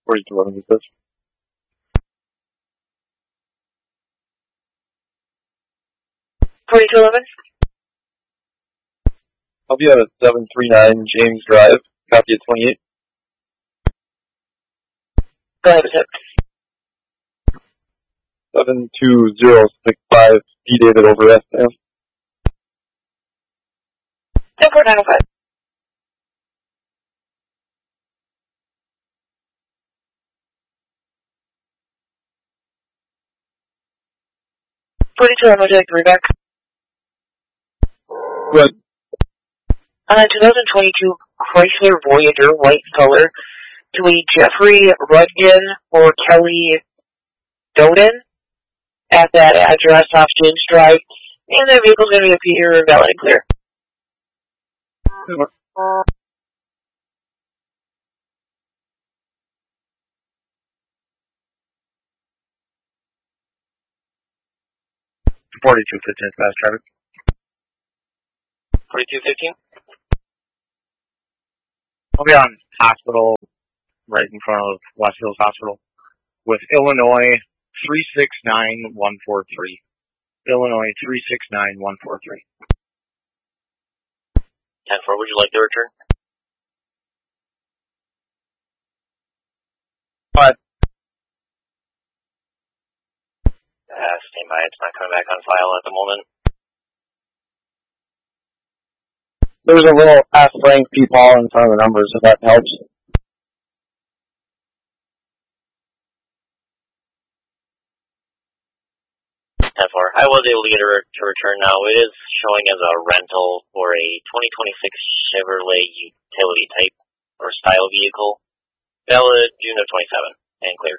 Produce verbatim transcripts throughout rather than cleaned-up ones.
forty-two eleven is this. forty-two eleven? I'll be out at seven three nine James Drive, copy at twenty-eight. Go ahead, sir. seven two zero six five D David over S M. ten four nine oh five. forty-two eleven, would you like to read back? Good. On a twenty twenty-two Chrysler Voyager white color to a Jeffrey Rudkin or Kelly Doden at that address off James Drive, and the vehicle's going to be appear valid and clear. forty-two fifteen fast traffic. forty-two fifteen? I'll be on hospital, right in front of West Hills Hospital, with Illinois three six nine one four three. Illinois three six nine one four three. ten four, would you like to return? Five. Uh, stand by, it's not coming back on file at the moment. There's a little F Frank P. Paul in front of the numbers, if that helps. ten four, I was able to get her to return now. It is showing as a rental for a twenty twenty-six Chevrolet utility type or style vehicle. Valid June of twenty-seven and clear.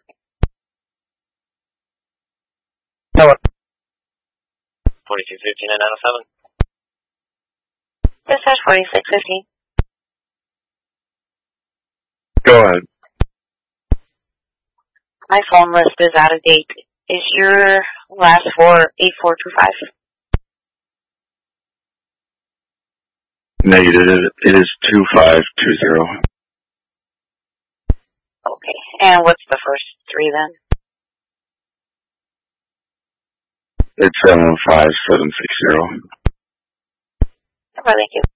Hello. forty-two fifteen and nine oh seven. Dispatch forty-six fifteen. Go ahead. My phone list is out of date. Is your last four eight four two five? Negative. It is two five two zero. Okay. And what's the first three then? It's seven five seven six zero. Well, thank you.